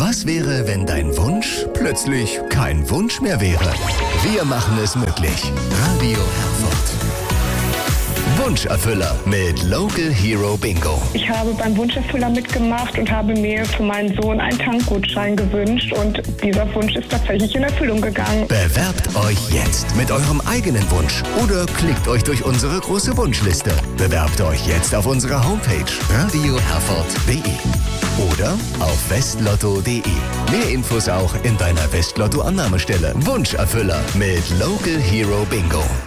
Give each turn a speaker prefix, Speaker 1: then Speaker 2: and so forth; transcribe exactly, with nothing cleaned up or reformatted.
Speaker 1: Was wäre, wenn dein Wunsch plötzlich kein Wunsch mehr wäre? Wir machen es möglich. Radio Herford. Wunscherfüller mit Local Hero Bingo.
Speaker 2: Ich habe beim Wunscherfüller mitgemacht und habe mir für meinen Sohn einen Tankgutschein gewünscht und dieser Wunsch ist tatsächlich in Erfüllung gegangen.
Speaker 1: Bewerbt euch jetzt mit eurem eigenen Wunsch oder klickt euch durch unsere große Wunschliste. Bewerbt euch jetzt auf unserer Homepage radio herford punkt de oder auf westlotto punkt de. Mehr Infos auch in deiner Westlotto-Annahmestelle. Wunscherfüller mit Local Hero Bingo.